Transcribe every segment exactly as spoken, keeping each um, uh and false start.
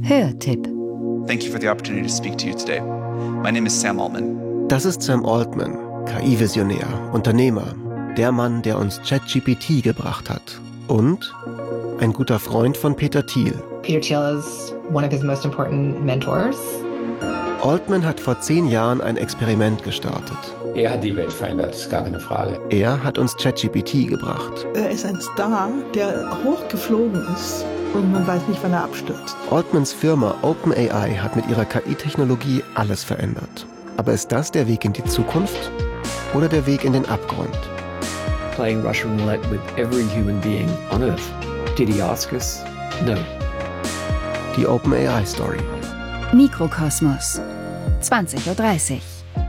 Hörtipp. Thank you for the opportunity to speak to you today. My name is Sam Altman. Das ist Sam Altman, K I-Visionär, Unternehmer, der Mann, der uns ChatGPT gebracht hat. Und ein guter Freund von Peter Thiel. Peter Thiel is one of his most important mentors. Altman hat vor zehn Jahren ein Experiment gestartet. Er hat die Welt verändert, ist gar keine Frage. Er hat uns ChatGPT gebracht. Er ist ein Star, der hochgeflogen ist und man weiß nicht, wann er abstürzt. Altmans Firma OpenAI hat mit ihrer K I-Technologie alles verändert. Aber ist das der Weg in die Zukunft oder der Weg in den Abgrund? Playing Russian roulette with every human being on Earth. Did he ask us? No. Die OpenAI-Story. Mikrokosmos, zwanzig Uhr dreißig.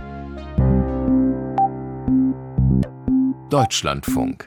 Deutschlandfunk.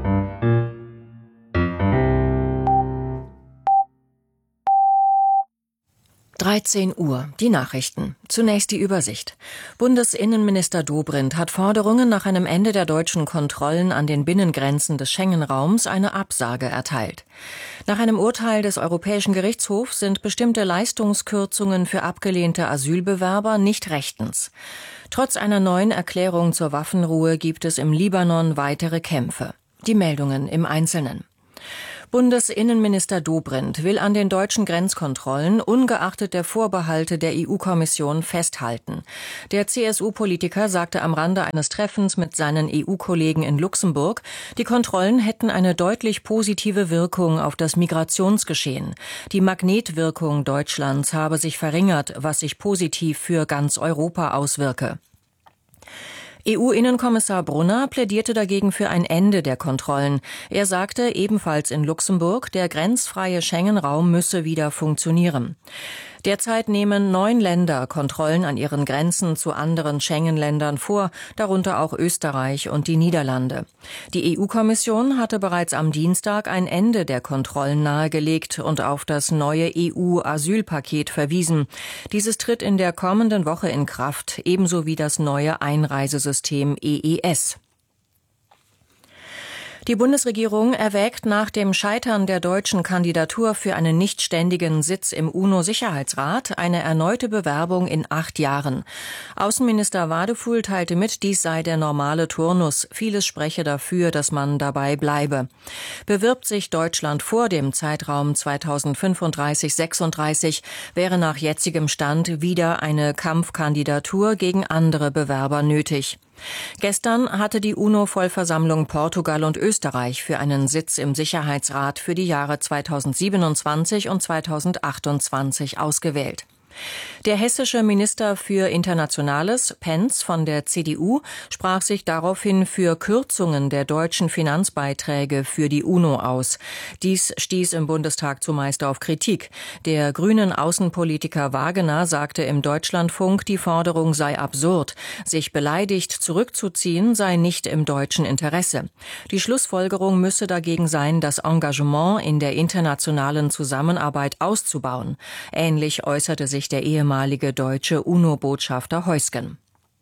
dreizehn Uhr, die Nachrichten. Zunächst die Übersicht. Bundesinnenminister Dobrindt hat Forderungen nach einem Ende der deutschen Kontrollen an den Binnengrenzen des Schengen-Raums eine Absage erteilt. Nach einem Urteil des Europäischen Gerichtshofs sind bestimmte Leistungskürzungen für abgelehnte Asylbewerber nicht rechtens. Trotz einer neuen Erklärung zur Waffenruhe gibt es im Libanon weitere Kämpfe. Die Meldungen im Einzelnen. Bundesinnenminister Dobrindt will an den deutschen Grenzkontrollen ungeachtet der Vorbehalte der E U-Kommission festhalten. Der C S U-Politiker sagte am Rande eines Treffens mit seinen E U-Kollegen in Luxemburg, die Kontrollen hätten eine deutlich positive Wirkung auf das Migrationsgeschehen. Die Magnetwirkung Deutschlands habe sich verringert, was sich positiv für ganz Europa auswirke. E U-Innenkommissar Brunner plädierte dagegen für ein Ende der Kontrollen. Er sagte, ebenfalls in Luxemburg, der grenzfreie Schengen-Raum müsse wieder funktionieren. Derzeit nehmen neun Länder Kontrollen an ihren Grenzen zu anderen Schengen-Ländern vor, darunter auch Österreich und die Niederlande. Die E U-Kommission hatte bereits am Dienstag ein Ende der Kontrollen nahegelegt und auf das neue E U-Asylpaket verwiesen. Dieses tritt in der kommenden Woche in Kraft, ebenso wie das neue Einreisesystem E E S. Die Bundesregierung erwägt nach dem Scheitern der deutschen Kandidatur für einen nichtständigen Sitz im UNO-Sicherheitsrat eine erneute Bewerbung in acht Jahren. Außenminister Wadefuhl teilte mit, dies sei der normale Turnus. Vieles spreche dafür, dass man dabei bleibe. Bewirbt sich Deutschland vor dem Zeitraum zweitausendfünfunddreißig sechsunddreißig, wäre nach jetzigem Stand wieder eine Kampfkandidatur gegen andere Bewerber nötig. Gestern hatte die UNO-Vollversammlung Portugal und Österreich für einen Sitz im Sicherheitsrat für die Jahre zweitausendsiebenundzwanzig und zweitausendachtundzwanzig ausgewählt. Der hessische Minister für Internationales, Pentz von der C D U, sprach sich daraufhin für Kürzungen der deutschen Finanzbeiträge für die UNO aus. Dies stieß im Bundestag zumeist auf Kritik. Der grünen Außenpolitiker Wagener sagte im Deutschlandfunk, die Forderung sei absurd. Sich beleidigt zurückzuziehen sei nicht im deutschen Interesse. Die Schlussfolgerung müsse dagegen sein, das Engagement in der internationalen Zusammenarbeit auszubauen. Ähnlich äußerte sich der ehemalige deutsche UNO-Botschafter Heusgen.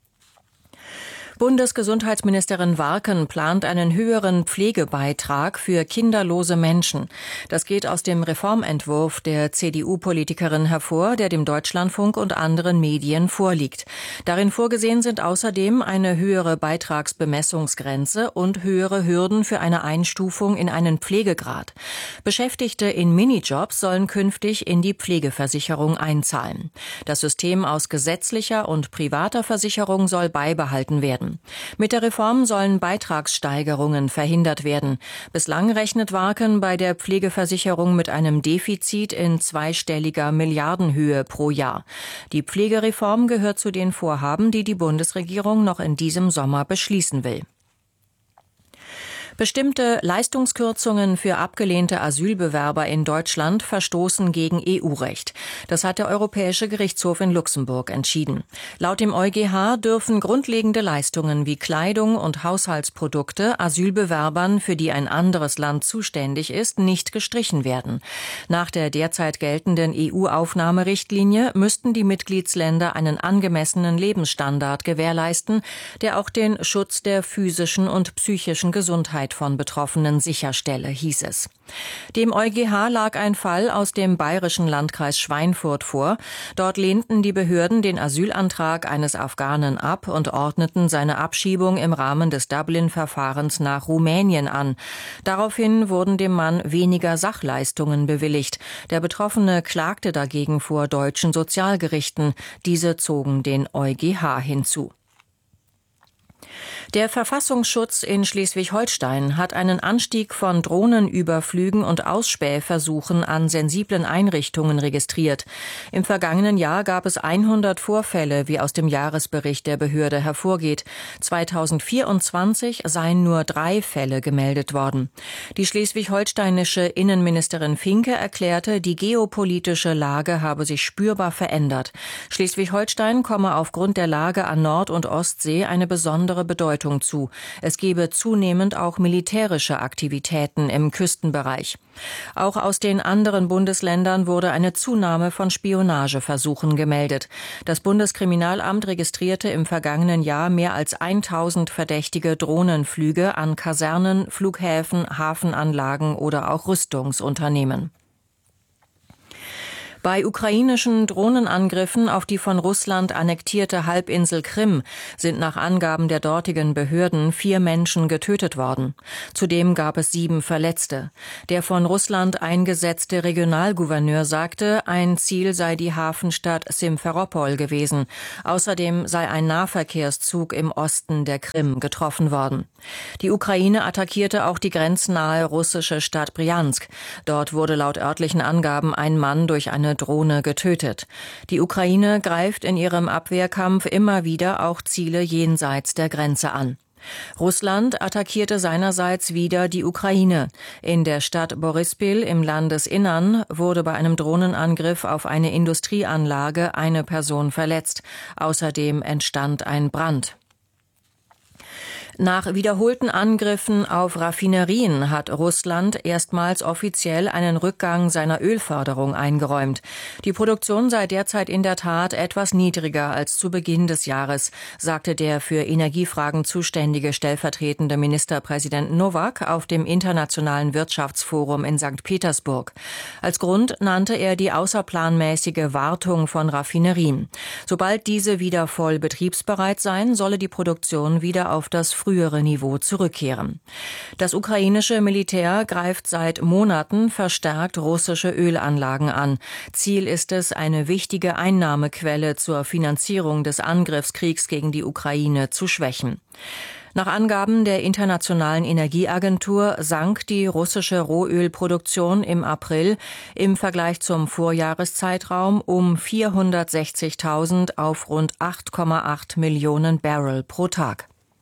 Bundesgesundheitsministerin Warken plant einen höheren Pflegebeitrag für kinderlose Menschen. Das geht aus dem Reformentwurf der C D U-Politikerin hervor, der dem Deutschlandfunk und anderen Medien vorliegt. Darin vorgesehen sind außerdem eine höhere Beitragsbemessungsgrenze und höhere Hürden für eine Einstufung in einen Pflegegrad. Beschäftigte in Minijobs sollen künftig in die Pflegeversicherung einzahlen. Das System aus gesetzlicher und privater Versicherung soll beibehalten werden. Mit der Reform sollen Beitragssteigerungen verhindert werden. Bislang rechnet Warken bei der Pflegeversicherung mit einem Defizit in zweistelliger Milliardenhöhe pro Jahr. Die Pflegereform gehört zu den Vorhaben, die die Bundesregierung noch in diesem Sommer beschließen will. Bestimmte Leistungskürzungen für abgelehnte Asylbewerber in Deutschland verstoßen gegen E U-Recht. Das hat der Europäische Gerichtshof in Luxemburg entschieden. Laut dem EuGH dürfen grundlegende Leistungen wie Kleidung und Haushaltsprodukte Asylbewerbern, für die ein anderes Land zuständig ist, nicht gestrichen werden. Nach der derzeit geltenden E U-Aufnahmerichtlinie müssten die Mitgliedsländer einen angemessenen Lebensstandard gewährleisten, der auch den Schutz der physischen und psychischen Gesundheit Sicherheit von Betroffenen sicherstelle, hieß es. Dem EuGH lag ein Fall aus dem bayerischen Landkreis Schweinfurt vor. Dort lehnten die Behörden den Asylantrag eines Afghanen ab und ordneten seine Abschiebung im Rahmen des Dublin-Verfahrens nach Rumänien an. Daraufhin wurden dem Mann weniger Sachleistungen bewilligt. Der Betroffene klagte dagegen vor deutschen Sozialgerichten. Diese zogen den EuGH hinzu. Der Verfassungsschutz in Schleswig-Holstein hat einen Anstieg von Drohnenüberflügen und Ausspähversuchen an sensiblen Einrichtungen registriert. Im vergangenen Jahr gab es hundert Vorfälle, wie aus dem Jahresbericht der Behörde hervorgeht. zweitausendvierundzwanzig seien nur drei Fälle gemeldet worden. Die schleswig-holsteinische Innenministerin Finke erklärte, die geopolitische Lage habe sich spürbar verändert. Schleswig-Holstein komme aufgrund der Lage an Nord- und Ostsee eine besondere Bedeutung zu. Es gebe zunehmend auch militärische Aktivitäten im Küstenbereich. Auch aus den anderen Bundesländern wurde eine Zunahme von Spionageversuchen gemeldet. Das Bundeskriminalamt registrierte im vergangenen Jahr mehr als tausend verdächtige Drohnenflüge an Kasernen, Flughäfen, Hafenanlagen oder auch Rüstungsunternehmen. Bei ukrainischen Drohnenangriffen auf die von Russland annektierte Halbinsel Krim sind nach Angaben der dortigen Behörden vier Menschen getötet worden. Zudem gab es sieben Verletzte. Der von Russland eingesetzte Regionalgouverneur sagte, ein Ziel sei die Hafenstadt Simferopol gewesen. Außerdem sei ein Nahverkehrszug im Osten der Krim getroffen worden. Die Ukraine attackierte auch die grenznahe russische Stadt Brjansk. Dort wurde laut örtlichen Angaben ein Mann durch eine Drohne getötet. Die Ukraine greift in ihrem Abwehrkampf immer wieder auch Ziele jenseits der Grenze an. Russland attackierte seinerseits wieder die Ukraine. In der Stadt Borispil im Landesinnern wurde bei einem Drohnenangriff auf eine Industrieanlage eine Person verletzt. Außerdem entstand ein Brand. Nach wiederholten Angriffen auf Raffinerien hat Russland erstmals offiziell einen Rückgang seiner Ölförderung eingeräumt. Die Produktion sei derzeit in der Tat etwas niedriger als zu Beginn des Jahres, sagte der für Energiefragen zuständige stellvertretende Ministerpräsident Nowak auf dem Internationalen Wirtschaftsforum in Sankt Petersburg. Als Grund nannte er die außerplanmäßige Wartung von Raffinerien. Sobald diese wieder voll betriebsbereit seien, solle die Produktion wieder auf das frühere Niveau zurückkehren. Das ukrainische Militär greift seit Monaten verstärkt russische Ölanlagen an. Ziel ist es, eine wichtige Einnahmequelle zur Finanzierung des Angriffskriegs gegen die Ukraine zu schwächen. Nach Angaben der Internationalen Energieagentur sank die russische Rohölproduktion im April im Vergleich zum Vorjahreszeitraum um vierhundertsechzigtausend auf rund acht Komma acht Millionen Barrel pro Tag.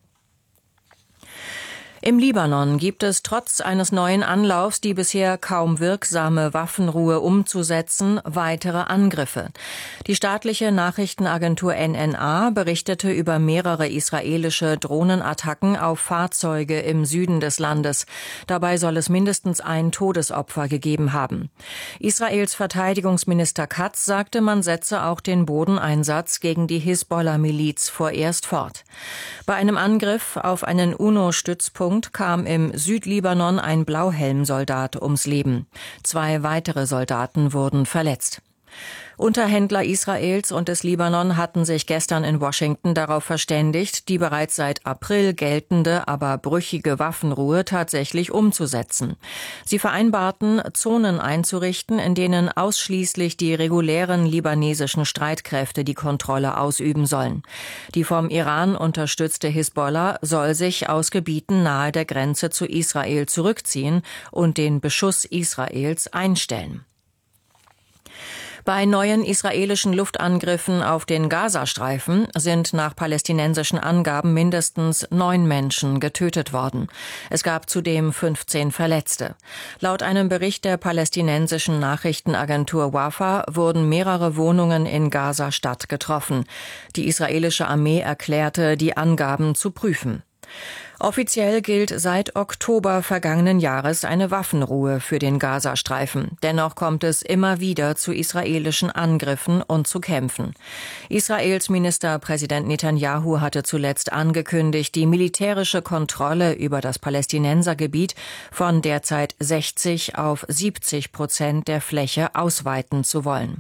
Im Libanon gibt es trotz eines neuen Anlaufs, die bisher kaum wirksame Waffenruhe umzusetzen, weitere Angriffe. Die staatliche Nachrichtenagentur N N A berichtete über mehrere israelische Drohnenattacken auf Fahrzeuge im Süden des Landes. Dabei soll es mindestens ein Todesopfer gegeben haben. Israels Verteidigungsminister Katz sagte, man setze auch den Bodeneinsatz gegen die Hisbollah-Miliz vorerst fort. Bei einem Angriff auf einen UNO-Stützpunkt kam im Südlibanon ein Blauhelmsoldat ums Leben. Zwei weitere Soldaten wurden verletzt. Unterhändler Israels und des Libanon hatten sich gestern in Washington darauf verständigt, die bereits seit April geltende, aber brüchige Waffenruhe tatsächlich umzusetzen. Sie vereinbarten, Zonen einzurichten, in denen ausschließlich die regulären libanesischen Streitkräfte die Kontrolle ausüben sollen. Die vom Iran unterstützte Hisbollah soll sich aus Gebieten nahe der Grenze zu Israel zurückziehen und den Beschuss Israels einstellen. Bei neuen israelischen Luftangriffen auf den Gazastreifen sind nach palästinensischen Angaben mindestens neun Menschen getötet worden. Es gab zudem fünfzehn Verletzte. Laut einem Bericht der palästinensischen Nachrichtenagentur Wafa wurden mehrere Wohnungen in Gaza-Stadt getroffen. Die israelische Armee erklärte, die Angaben zu prüfen. Offiziell gilt seit Oktober vergangenen Jahres eine Waffenruhe für den Gazastreifen. Dennoch kommt es immer wieder zu israelischen Angriffen und zu Kämpfen. Israels Ministerpräsident Netanyahu hatte zuletzt angekündigt, die militärische Kontrolle über das Palästinensergebiet von derzeit sechzig auf siebzig Prozent der Fläche ausweiten zu wollen.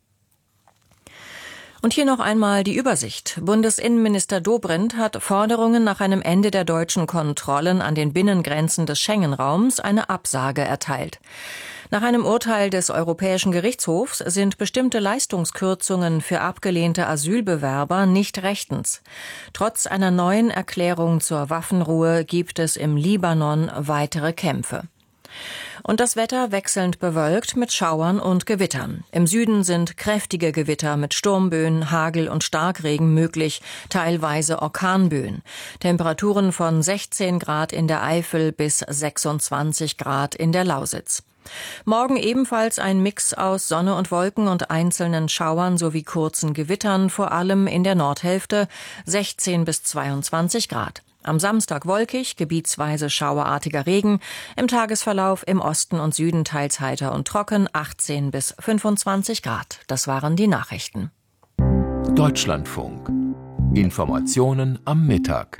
Und hier noch einmal die Übersicht. Bundesinnenminister Dobrindt hat Forderungen nach einem Ende der deutschen Kontrollen an den Binnengrenzen des Schengen-Raums eine Absage erteilt. Nach einem Urteil des Europäischen Gerichtshofs sind bestimmte Leistungskürzungen für abgelehnte Asylbewerber nicht rechtens. Trotz einer neuen Erklärung zur Waffenruhe gibt es im Libanon weitere Kämpfe. Und das Wetter wechselnd bewölkt mit Schauern und Gewittern. Im Süden sind kräftige Gewitter mit Sturmböen, Hagel und Starkregen möglich, teilweise Orkanböen. Temperaturen von sechzehn Grad in der Eifel bis sechsundzwanzig Grad in der Lausitz. Morgen ebenfalls ein Mix aus Sonne und Wolken und einzelnen Schauern sowie kurzen Gewittern, vor allem in der Nordhälfte, sechzehn bis zweiundzwanzig Grad. Am Samstag wolkig, gebietsweise schauerartiger Regen, im Tagesverlauf im Osten und Süden teils heiter und trocken, achtzehn bis fünfundzwanzig Grad. Das waren die Nachrichten. Deutschlandfunk. Informationen am Mittag.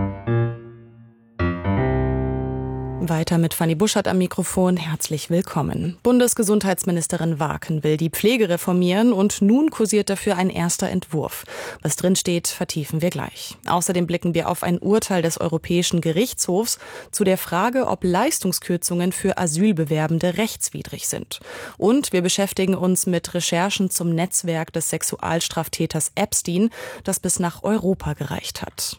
Weiter mit Fanny Buschert am Mikrofon. Herzlich willkommen. Bundesgesundheitsministerin Waken will die Pflege reformieren und nun kursiert dafür ein erster Entwurf. Was drin steht, vertiefen wir gleich. Außerdem blicken wir auf ein Urteil des Europäischen Gerichtshofs zu der Frage, ob Leistungskürzungen für Asylbewerbende rechtswidrig sind. Und wir beschäftigen uns mit Recherchen zum Netzwerk des Sexualstraftäters Epstein, das bis nach Europa gereicht hat.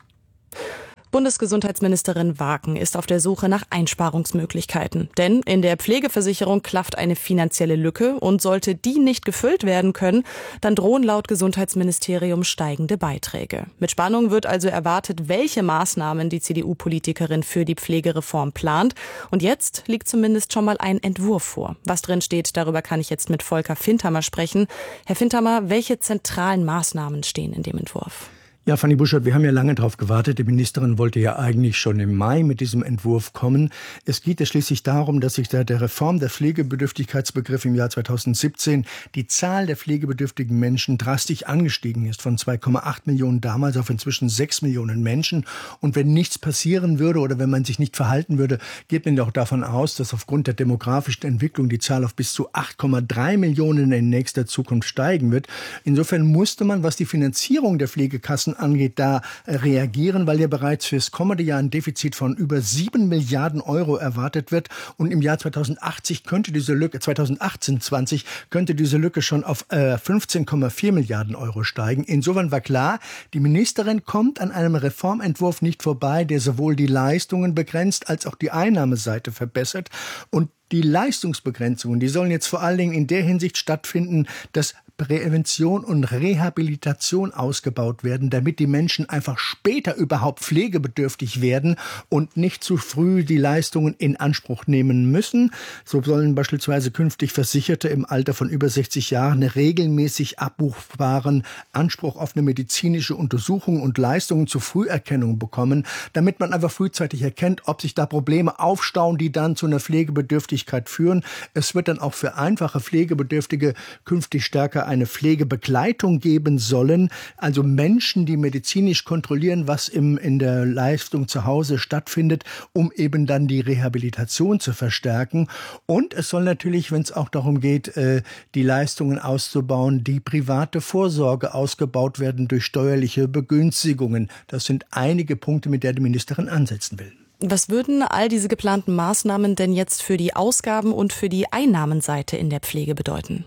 Bundesgesundheitsministerin Waken ist auf der Suche nach Einsparungsmöglichkeiten. Denn in der Pflegeversicherung klafft eine finanzielle Lücke und sollte die nicht gefüllt werden können, dann drohen laut Gesundheitsministerium steigende Beiträge. Mit Spannung wird also erwartet, welche Maßnahmen die C D U-Politikerin für die Pflegereform plant. Und jetzt liegt zumindest schon mal ein Entwurf vor. Was drin steht, darüber kann ich jetzt mit Volker Findhammer sprechen. Herr Findhammer, welche zentralen Maßnahmen stehen in dem Entwurf? Ja, Fanny Buschert, wir haben ja lange darauf gewartet. Die Ministerin wollte ja eigentlich schon im Mai mit diesem Entwurf kommen. Es geht ja schließlich darum, dass sich seit der Reform der Pflegebedürftigkeitsbegriff im Jahr zweitausendsiebzehn die Zahl der pflegebedürftigen Menschen drastisch angestiegen ist. Von zwei Komma acht Millionen damals auf inzwischen sechs Millionen Menschen. Und wenn nichts passieren würde oder wenn man sich nicht verhalten würde, geht man auch davon aus, dass aufgrund der demografischen Entwicklung die Zahl auf bis zu acht Komma drei Millionen in nächster Zukunft steigen wird. Insofern musste man, was die Finanzierung der Pflegekassen angeht, da reagieren, weil ja bereits fürs kommende Jahr ein Defizit von über sieben Milliarden Euro erwartet wird. Und im Jahr zweitausendachtzig könnte diese Lücke, zweitausendachtzehn zwanzig könnte diese Lücke schon auf äh, fünfzehn Komma vier Milliarden Euro steigen. Insofern war klar, die Ministerin kommt an einem Reformentwurf nicht vorbei, der sowohl die Leistungen begrenzt als auch die Einnahmeseite verbessert. Und die Leistungsbegrenzungen, die sollen jetzt vor allen Dingen in der Hinsicht stattfinden, dass Prävention und Rehabilitation ausgebaut werden, damit die Menschen einfach später überhaupt pflegebedürftig werden und nicht zu früh die Leistungen in Anspruch nehmen müssen. So sollen beispielsweise künftig Versicherte im Alter von über sechzig Jahren regelmäßig abrufbaren Anspruch auf eine medizinische Untersuchung und Leistungen zur Früherkennung bekommen, damit man einfach frühzeitig erkennt, ob sich da Probleme aufstauen, die dann zu einer Pflegebedürftigkeit führen. Es wird dann auch für einfache Pflegebedürftige künftig stärker eine Pflegebegleitung geben sollen, also Menschen, die medizinisch kontrollieren, was im, in der Leistung zu Hause stattfindet, um eben dann die Rehabilitation zu verstärken. Und es soll natürlich, wenn es auch darum geht, die Leistungen auszubauen, die private Vorsorge ausgebaut werden durch steuerliche Begünstigungen. Das sind einige Punkte, mit der die Ministerin ansetzen will. Was würden all diese geplanten Maßnahmen denn jetzt für die Ausgaben und für die Einnahmenseite in der Pflege bedeuten?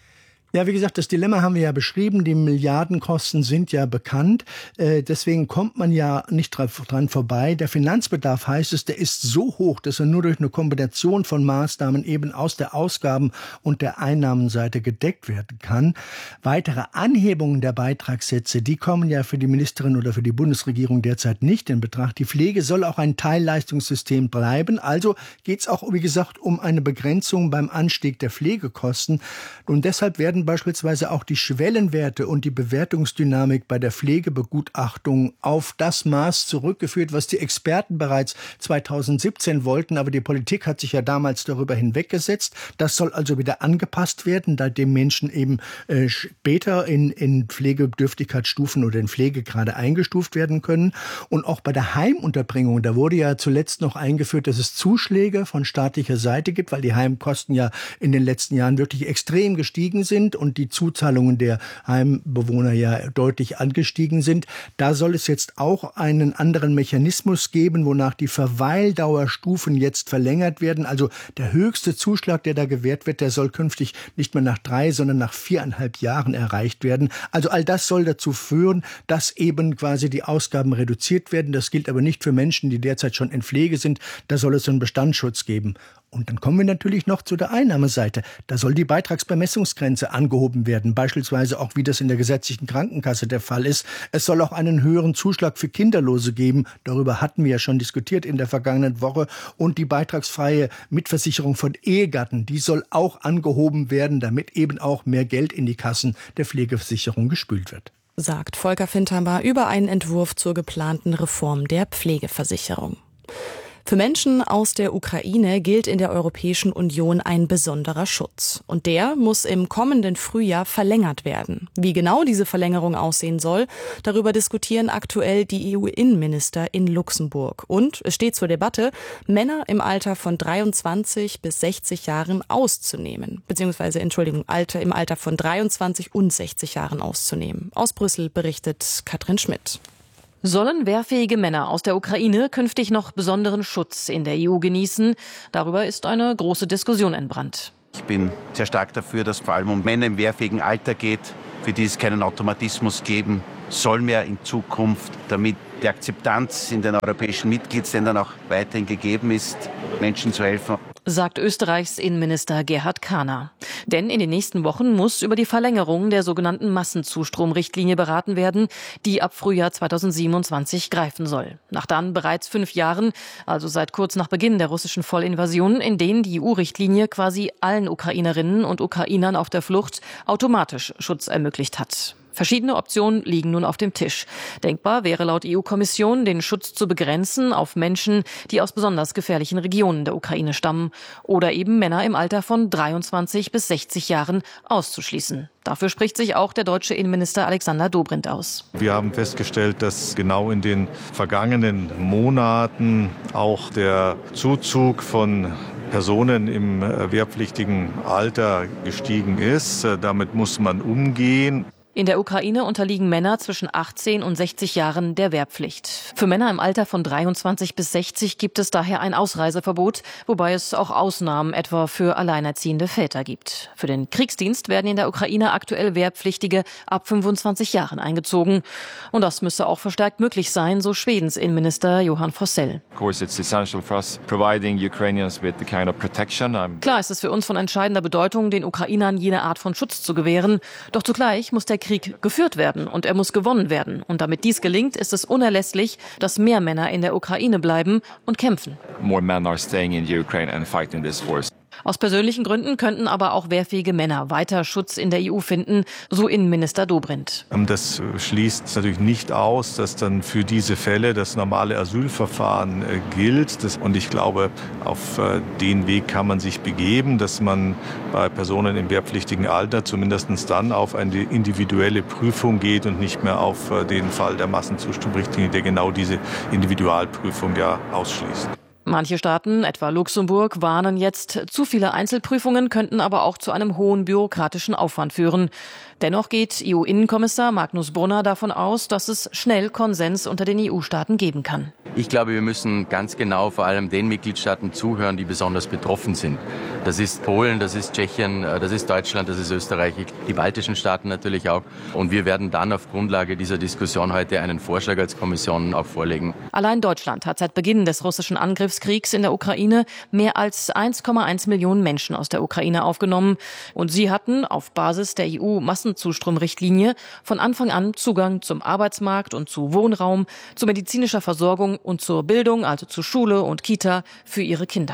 Ja, wie gesagt, das Dilemma haben wir ja beschrieben. Die Milliardenkosten sind ja bekannt. Äh, deswegen kommt man ja nicht dran vorbei. Der Finanzbedarf, heißt es, der ist so hoch, dass er nur durch eine Kombination von Maßnahmen eben aus der Ausgaben- und der Einnahmenseite gedeckt werden kann. Weitere Anhebungen der Beitragssätze, die kommen ja für die Ministerin oder für die Bundesregierung derzeit nicht in Betracht. Die Pflege soll auch ein Teilleistungssystem bleiben. Also geht es auch, wie gesagt, um eine Begrenzung beim Anstieg der Pflegekosten. Und deshalb werden beispielsweise auch die Schwellenwerte und die Bewertungsdynamik bei der Pflegebegutachtung auf das Maß zurückgeführt, was die Experten bereits zweitausendsiebzehn wollten. Aber die Politik hat sich ja damals darüber hinweggesetzt. Das soll also wieder angepasst werden, da dem Menschen eben äh, später in, in Pflegebedürftigkeitsstufen oder in Pflegegrade eingestuft werden können. Und auch bei der Heimunterbringung, da wurde ja zuletzt noch eingeführt, dass es Zuschläge von staatlicher Seite gibt, weil die Heimkosten ja in den letzten Jahren wirklich extrem gestiegen sind und die Zuzahlungen der Heimbewohner ja deutlich angestiegen sind. Da soll es jetzt auch einen anderen Mechanismus geben, wonach die Verweildauerstufen jetzt verlängert werden. Also der höchste Zuschlag, der da gewährt wird, der soll künftig nicht mehr nach drei, sondern nach viereinhalb Jahren erreicht werden. Also all das soll dazu führen, dass eben quasi die Ausgaben reduziert werden. Das gilt aber nicht für Menschen, die derzeit schon in Pflege sind. Da soll es einen Bestandsschutz geben. Und dann kommen wir natürlich noch zu der Einnahmeseite. Da soll die Beitragsbemessungsgrenze angehoben werden, beispielsweise auch, wie das in der gesetzlichen Krankenkasse der Fall ist. Es soll auch einen höheren Zuschlag für Kinderlose geben. Darüber hatten wir ja schon diskutiert in der vergangenen Woche. Und die beitragsfreie Mitversicherung von Ehegatten, die soll auch angehoben werden, damit eben auch mehr Geld in die Kassen der Pflegeversicherung gespült wird. Sagt Volker Fintermer über einen Entwurf zur geplanten Reform der Pflegeversicherung. Für Menschen aus der Ukraine gilt in der Europäischen Union ein besonderer Schutz. Und der muss im kommenden Frühjahr verlängert werden. Wie genau diese Verlängerung aussehen soll, darüber diskutieren aktuell die E U-Innenminister in Luxemburg. Und es steht zur Debatte, Männer im Alter von dreiundzwanzig bis sechzig Jahren auszunehmen. Beziehungsweise, Entschuldigung, Alter, im Alter von dreiundzwanzig und sechzig Jahren auszunehmen. Aus Brüssel berichtet Katrin Schmidt. Sollen wehrfähige Männer aus der Ukraine künftig noch besonderen Schutz in der E U genießen? Darüber ist eine große Diskussion entbrannt. Ich bin sehr stark dafür, dass es vor allem um Männer im wehrfähigen Alter geht, für die es keinen Automatismus geben soll mehr in Zukunft, damit die Akzeptanz in den europäischen Mitgliedsländern auch weiterhin gegeben ist, Menschen zu helfen. Sagt Österreichs Innenminister Gerhard Kahner. Denn in den nächsten Wochen muss über die Verlängerung der sogenannten Massenzustromrichtlinie beraten werden, die ab Frühjahr zweitausendsiebenundzwanzig greifen soll. Nach dann bereits fünf Jahren, also seit kurz nach Beginn der russischen Vollinvasion, in denen die E U-Richtlinie quasi allen Ukrainerinnen und Ukrainern auf der Flucht automatisch Schutz ermöglicht hat. Verschiedene Optionen liegen nun auf dem Tisch. Denkbar wäre laut E U-Kommission, den Schutz zu begrenzen auf Menschen, die aus besonders gefährlichen Regionen der Ukraine stammen oder eben Männer im Alter von dreiundzwanzig bis sechzig Jahren auszuschließen. Dafür spricht sich auch der deutsche Innenminister Alexander Dobrindt aus. Wir haben festgestellt, dass genau in den vergangenen Monaten auch der Zuzug von Personen im wehrpflichtigen Alter gestiegen ist. Damit muss man umgehen. In der Ukraine unterliegen Männer zwischen achtzehn und sechzig Jahren der Wehrpflicht. Für Männer im Alter von dreiundzwanzig bis sechzig gibt es daher ein Ausreiseverbot, wobei es auch Ausnahmen etwa für alleinerziehende Väter gibt. Für den Kriegsdienst werden in der Ukraine aktuell Wehrpflichtige ab fünfundzwanzig Jahren eingezogen. Und das müsse auch verstärkt möglich sein, so Schwedens Innenminister Johan Forssell. Klar ist es für uns von entscheidender Bedeutung, den Ukrainern jene Art von Schutz zu gewähren. Doch zugleich muss der Krieg geführt werden und er muss gewonnen werden. Und damit dies gelingt, ist es unerlässlich, dass mehr Männer in der Ukraine bleiben und kämpfen. More men are staying in the Ukraine and fighting this war. Aus persönlichen Gründen könnten aber auch wehrfähige Männer weiter Schutz in der E U finden, so Innenminister Dobrindt. Das schließt natürlich nicht aus, dass dann für diese Fälle das normale Asylverfahren gilt. Und ich glaube, auf den Weg kann man sich begeben, dass man bei Personen im wehrpflichtigen Alter zumindest dann auf eine individuelle Prüfung geht und nicht mehr auf den Fall der Massenzustromrichtlinie, der genau diese Individualprüfung ja ausschließt. Manche Staaten, etwa Luxemburg, warnen jetzt, zu viele Einzelprüfungen könnten aber auch zu einem hohen bürokratischen Aufwand führen. Dennoch geht E U-Innenkommissar Magnus Brunner davon aus, dass es schnell Konsens unter den E U-Staaten geben kann. Ich glaube, wir müssen ganz genau vor allem den Mitgliedstaaten zuhören, die besonders betroffen sind. Das ist Polen, das ist Tschechien, das ist Deutschland, das ist Österreich, die baltischen Staaten natürlich auch. Und wir werden dann auf Grundlage dieser Diskussion heute einen Vorschlag als Kommission auch vorlegen. Allein Deutschland hat seit Beginn des russischen Angriffskriegs in der Ukraine mehr als eins Komma eins Millionen Menschen aus der Ukraine aufgenommen. Und sie hatten auf Basis der E U-Massenzustromrichtlinie von Anfang an Zugang zum Arbeitsmarkt und zu Wohnraum, zu medizinischer Versorgung und zur Bildung, also zu Schule und Kita für ihre Kinder.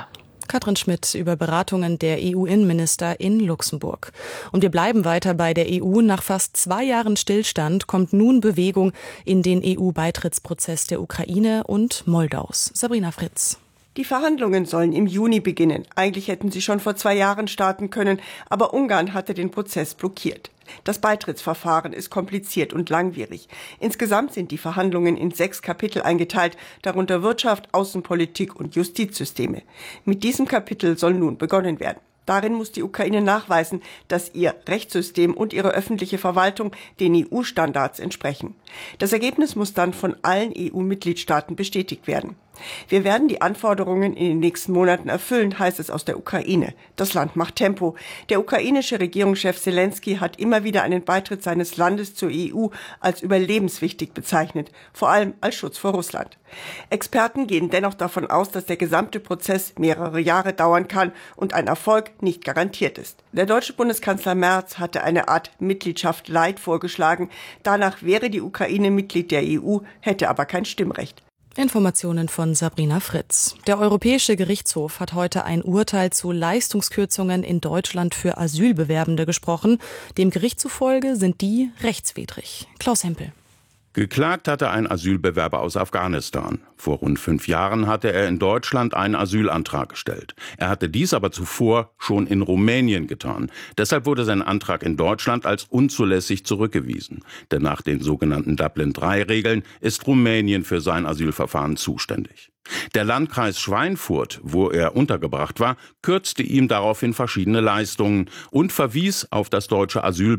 Katrin Schmidt über Beratungen der E U-Innenminister in Luxemburg. Und wir bleiben weiter bei der E U. Nach fast zwei Jahren Stillstand kommt nun Bewegung in den E U-Beitrittsprozess der Ukraine und Moldaus. Sabrina Fritz. Die Verhandlungen sollen im Juni beginnen. Eigentlich hätten sie schon vor zwei Jahren starten können, aber Ungarn hatte den Prozess blockiert. Das Beitrittsverfahren ist kompliziert und langwierig. Insgesamt sind die Verhandlungen in sechs Kapitel eingeteilt, darunter Wirtschaft, Außenpolitik und Justizsysteme. Mit diesem Kapitel soll nun begonnen werden. Darin muss die Ukraine nachweisen, dass ihr Rechtssystem und ihre öffentliche Verwaltung den E U-Standards entsprechen. Das Ergebnis muss dann von allen E U-Mitgliedstaaten bestätigt werden. Wir werden die Anforderungen in den nächsten Monaten erfüllen, heißt es aus der Ukraine. Das Land macht Tempo. Der ukrainische Regierungschef Selenskyj hat immer wieder einen Beitritt seines Landes zur E U als überlebenswichtig bezeichnet, vor allem als Schutz vor Russland. Experten gehen dennoch davon aus, dass der gesamte Prozess mehrere Jahre dauern kann und ein Erfolg nicht garantiert ist. Der deutsche Bundeskanzler Merz hatte eine Art Mitgliedschaft Light vorgeschlagen. Danach wäre die Ukraine Mitglied der E U, hätte aber kein Stimmrecht. Informationen von Sabrina Fritz. Der Europäische Gerichtshof hat heute ein Urteil zu Leistungskürzungen in Deutschland für Asylbewerbende gesprochen. Dem Gericht zufolge sind die rechtswidrig. Klaus Hempel. Geklagt hatte ein Asylbewerber aus Afghanistan. Vor rund fünf Jahren hatte er in Deutschland einen Asylantrag gestellt. Er hatte dies aber zuvor schon in Rumänien getan. Deshalb wurde sein Antrag in Deutschland als unzulässig zurückgewiesen. Denn nach den sogenannten Dublin drei Regeln ist Rumänien für sein Asylverfahren zuständig. Der Landkreis Schweinfurt, wo er untergebracht war, kürzte ihm daraufhin verschiedene Leistungen und verwies auf das deutsche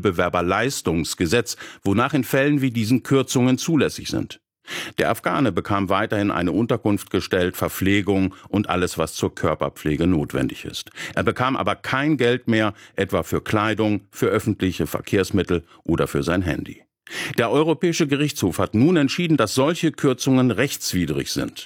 Asylbewerberleistungsgesetz, wonach in Fällen wie diesen Kürzungen zulässig sind. Der Afghane bekam weiterhin eine Unterkunft gestellt, Verpflegung und alles, was zur Körperpflege notwendig ist. Er bekam aber kein Geld mehr, etwa für Kleidung, für öffentliche Verkehrsmittel oder für sein Handy. Der Europäische Gerichtshof hat nun entschieden, dass solche Kürzungen rechtswidrig sind.